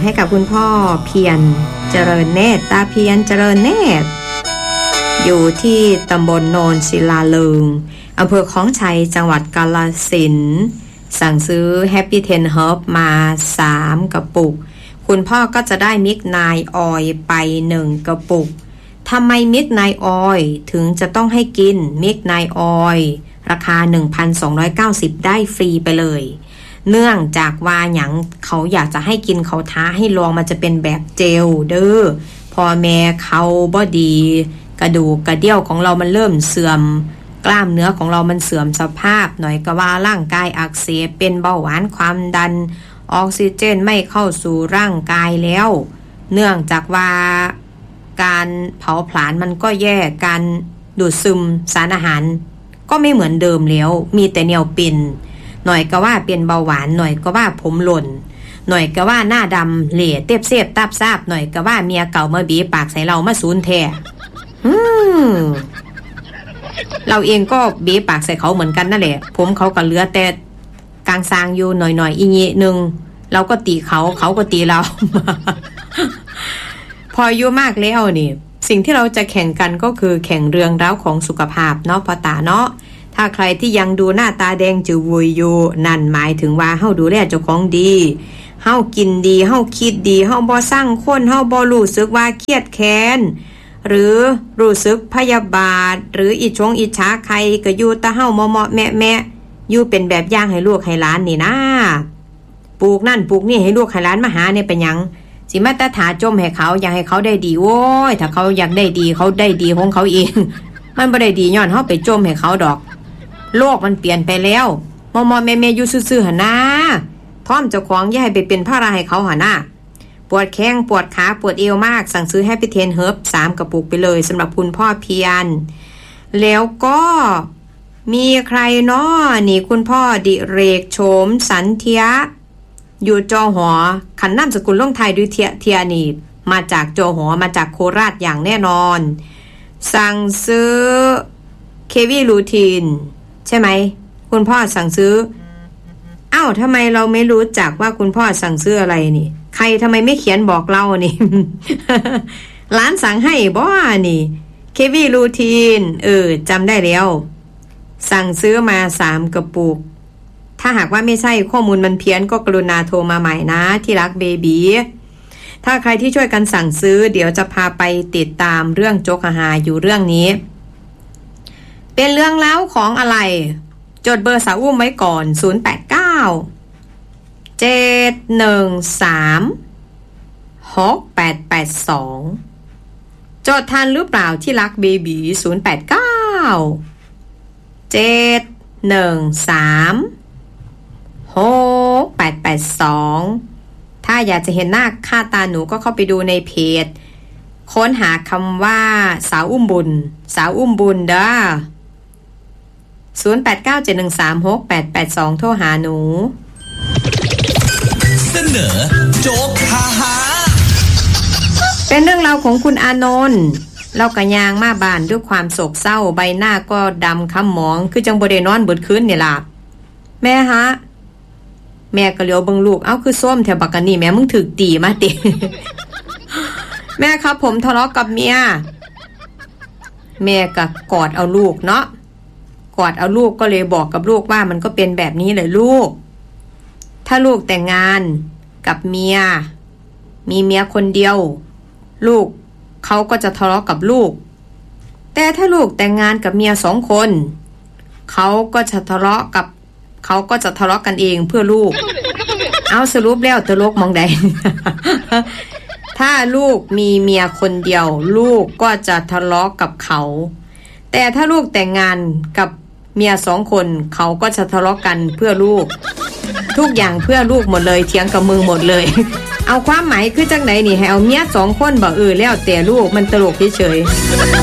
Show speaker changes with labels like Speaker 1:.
Speaker 1: ให้กับคุณพ่อเพียรเจริญเนตรตาเพียรเจริญเนตรอยู่ที่ตำบลโนนศิลาเลิงอำเภอคล้องชัยจังหวัดกาฬสินธุ์สั่งซื้อ Happy 10 Herb มา3กระปุกคุณพ่อก็จะได้มิกไนออยล์ไป1กระปุกทำไมมิกไนออยล์ถึงจะต้องให้กินมิกไนออยล์ราคา 1,290 ได้ฟรีไปเลยเนื่องจากว่าหยังเขาอยากจะให้กินเขาท้าให้ลองมันจะเป็นแบบเจลเด้อพอแม่เขาบ่ดีกระดูกกระเดี่ยวของเรามันเริ่มเสื่อมกล้ามเนื้อของเรามันเสื่อมสภาพหน่อยก็ว่าร่างกายอักเสบเป็นเบาหวานความดันออกซิเจนไม่เข้าสู่ร่างกายแล้วเนื่องจากว่าการเผาผลาญมันก็แย่การดูดซึมสารอาหารก็ไม่เหมือนเดิมแล้วมีแต่แนวเป็นหน่อยก็ว่าเป็นเบาหวานหน่อยก็ว่าผมหล่นหน่อยก็ว่าหน้าดำเหล่เต็บเสียบตับซาบหน่อยก็ว่าเมียเก่ามาบีปากใส่เรามาสูนแท้เราเองก็บีปากใส่เขาเหมือนกันนั่นแหละผมเขาก็เหลือแต่กลางซางอยู่หน่อยๆอีเงี้ยนึงเราก็ตีเขาก็ตีเรา พออายุมากแล้วนี่สิ่งที่เราจะแข่งกันก็คือแข่งเรื่องราวของสุขภาพเนาะพ่อตาเนาะถ้าใครที่ยังดูหน้าตาแดงจืดวุยอยู่นั่นหมายถึงว่าเฮาดูแลเจ้าของดีเฮากินดีเฮาคิดดีเฮาบ่สร้างคนเฮาบ่รู้สึกว่าเครียดแค้นหรือรู้สึกพยาบาทหรืออิจฉาใครก็อยู่ตะเฮาเมาะๆแม่ๆอยู่เป็นแบบอย่างให้ลูกให้หลานนี่นะปลูกนั่นปลูกนี่ให้ลูกให้หลานมาหาเนี่ยเป็นหยังสิมาตะถาจมให้เขาอยากให้เขาได้ดีโว้ยถ้าเขาอยากได้ดีเขาได้ดีของเขาเอง มันบ่ได้ดีย้อนเฮาไปจมให้เขาดอกโลกมันเปลี่ยนไปแล้วมอแม่ๆอยู่ซื่อๆหั่นนะท่อมเจ้าของอย่าให้ไปเป็นภาระให้เขาหั่นนะปวดแข้งปวดขาปวดเอวมากสั่งซื้อ Happy 10 Herb 3กระปุกไปเลยสำหรับคุณพ่อเพียรแล้วก็มีใครเนาะนี่คุณพ่อดิเรกโฉมสันเทียอยู่จอหอขันนามสกุลลงไทยด้วยเทียนี่มาจากจอหอมาจากโคราชอย่างแน่นอนสั่งซื้อเควีรูทีนใช่ไหมคุณพ่อสั่งซื้ออ้าวทำไมเราไม่รู้จักว่าคุณพ่อสั่งซื้ออะไรนี่ใครทำไมไม่เขียนบอกเรานี่ ร้านสั่งให้บ่นี่เควีรูทีนจำได้แล้วสั่งซื้อมา3กระปุกถ้าหากว่าไม่ใช่ข้อมูลมันเพี้ยนก็กรุณาโทรมาใหม่นะที่รักเบบีถ้าใครที่ช่วยกันสั่งซื้อเดี๋ยวจะพาไปติดตามเรื่องโจ๊กอาหารอยู่เรื่องนี้เป็นเรื่องเล่าของอะไรจดเบอร์สาวอุ้มไว้ก่อน089 713 6882จดทันหรือเปล่าที่รักเบบี089 713 6882ถ้าอยากจะเห็นหน้าค่าตาหนูก็เข้าไปดูในเพจค้นหาคำว่าสาวอุ้มบุญเด้อ0897136882โทรหาหนู
Speaker 2: เสนอโจ๊กฮาฮา
Speaker 1: เป็นเรื่องราวของคุณอานนท์เรากะยางมาบ้านด้วยความโศกเศร้าใบหน้าก็ดำค้ำหมองคือจังบ่ได้นอนเบิดคืนนี่ล่ะแม่ฮะแม่ก็เลี้ยวเบิ่งลูกเอ้าคือส้มแถวบักกันนี่แม่มึงถึกตีมาติ แม่ครับผมทะเลาะกับเมียแม่ก็กอดเอาลูกเนาะกอดเอาลูกก็เลยบอกกับลูกว่ามันก็เป็นแบบนี้เลยลูกถ้าลูกแต่งงานกับเมียมีเมียคนเดียวลูกเขาก็จะทะเลาะกับลูกแต่ถ้าลูกแต่งงานกับเมีย2 คนเขาก็จะทะเลาะกันเองเพื่อลูกเอาสรุปแล้วตลกมองใด ถ้าลูกมีเมียคนเดียวลูกก็จะทะเลาะกับเขาแต่ถ้าลูกแต่งงานกับเมีย2 คนเขาก็จะทะเลาะกันเพื่อลูกทุกอย่างเพื่อลูกหมดเลยเถียงกับมือหมดเลย เอาความหมายคือจังไหนนี่ให้เอาเมีย2 คนบ่แล้วแต่ลูกมันตลกเฉยๆ